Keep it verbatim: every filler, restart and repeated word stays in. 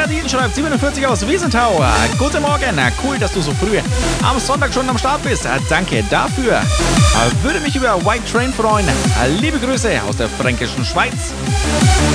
Nadine schreibt siebenundvierzig aus Wiesenthau. Guten Morgen, cool, dass du so früh am Sonntag schon am Start bist. Danke dafür. Würde mich über White Train freuen. Liebe Grüße aus der fränkischen Schweiz.